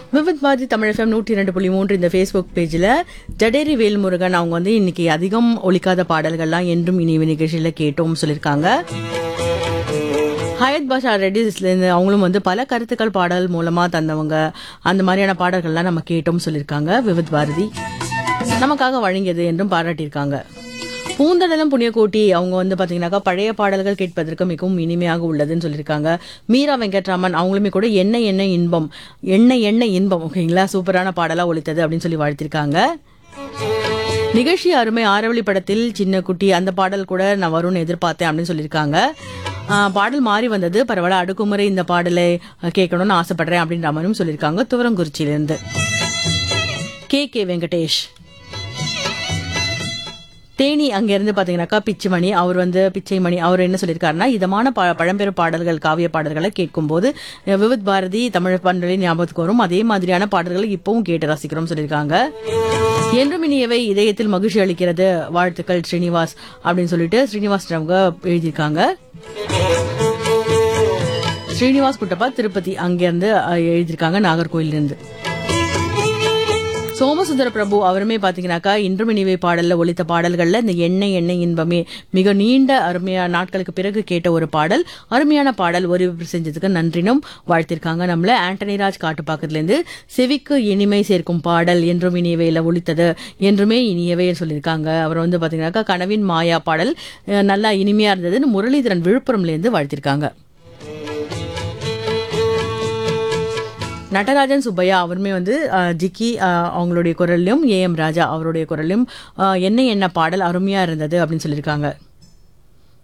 Vividh Bharathi Tamil FM 102.3 இந்த Facebook பேஜில் ஜடேரி வேல்முருகன் அவங்க வந்து இன்னைக்கு அதிகம் ஒலிக்காத பாடல்கள்லாம் என்றும் இனிய நிகழ்ச்சியில் கேட்டோம் சொல்லியிருக்காங்க. ஹயத் பாஷா ரெட்டிஸ்லேருந்து அவங்களும் வந்து பல கருத்துக்கள் பாடல் மூலமாக தந்தவங்க, அந்த மாதிரியான பாடல்கள்லாம் நம்ம கேட்டோம் சொல்லியிருக்காங்க. விவித் பாரதி நமக்காக வழங்கியது என்றும் பாராட்டியிருக்காங்க. பூந்தடலம் புண்ணியகோட்டி அவங்க வந்து பாத்தீங்கன்னாக்கா பழைய பாடல்கள் கேட்பதற்கு மிகவும் இனிமையாக உள்ளதுன்னு சொல்லியிருக்காங்க. மீரா வெங்கட்ராமன் அவங்களுமே கூட என்ன என்ன இன்பம் ஓகேங்களா, சூப்பரான பாடலா ஒலித்தது அப்படின்னு சொல்லி வாழ்த்திருக்காங்க. நிகழ்ச்சி அருமை, ஆரவழி படத்தில் சின்ன குட்டி அந்த பாடல் கூட நான் வரும்னு எதிர்பார்த்தேன் அப்படின்னு சொல்லியிருக்காங்க. பாடல் மாறி வந்தது, பரவாயில்ல, அடுக்குமுறை இந்த பாடலை கேட்கணும்னு ஆசைப்படுறேன் அப்படின்ற மாதிரியும் சொல்லியிருக்காங்க. துவரங்குறிச்சியிலிருந்து கே வெங்கடேஷ். தேனி அங்கிருந்து பாத்தீங்கன்னாக்கா பிச்சைமணி அவர் என்ன சொல்லியிருக்காருன்னா, இதமான பழம்பெரும் பாடல்கள், காவிய பாடல்களை கேட்கும் போது விவித் பாரதி தமிழ் பண்பலை ஞாபகத்துக்கு வரும். அதே மாதிரியான பாடல்களை இப்பவும் கேட்டு ரசிக்கிறோம் சொல்லியிருக்காங்க. என்றும் இனியவை இதயத்தில் மகிழ்ச்சி அளிக்கிறது, வாழ்த்துக்கள் ஸ்ரீனிவாஸ் அப்படின்னு சொல்லிட்டு ஸ்ரீனிவாஸ் அவங்க எழுதியிருக்காங்க. ஸ்ரீனிவாஸ் குட்டப்பா திருப்பதி அங்கிருந்து எழுதியிருக்காங்க, நாகர்கோயிலிருந்து. சோமசுந்தர பிரபு அவருமே பாத்தீங்கன்னாக்கா இன்றும் இனிவை பாடல்ல ஒலித்த பாடல்கள்ல இந்த எண்ணெய் இன்பமே மிக நீண்ட அருமையான நாட்களுக்கு பிறகு கேட்ட ஒரு பாடல், அருமையான பாடல், ஒருவிப்பு செஞ்சதுக்கு நன்றினும் வாழ்த்திருக்காங்க. நம்மள ஆண்டனிராஜ் காட்டுப்பாக்கத்துல இருந்து செவிக்கு இனிமை சேர்க்கும் பாடல் என்றும் இனியவையில ஒலித்தது, என்றுமே இனியவே சொல்லியிருக்காங்க. அவர் வந்து பாத்தீங்கன்னாக்கா கனவின் மாயா பாடல் நல்லா இனிமையா இருந்ததுன்னு முரளிதரன் விழுப்புரம்ல இருந்து வாழ்த்திருக்காங்க. நடராஜன் சுப்பையா அவருமே வந்து ஜிக்கி அவங்களுடைய குரல்லையும் AM ராஜா அவருடைய குரல்லையும் என்ன பாடல் அருமையா இருந்தது அப்படின்னு சொல்லியிருக்காங்க.